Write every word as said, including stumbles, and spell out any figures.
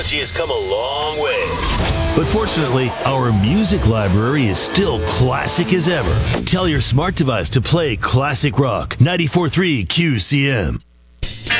technology has come a long way. But fortunately, our music library is still classic as ever. Tell your smart device to play classic rock ninety-four point three Q C M.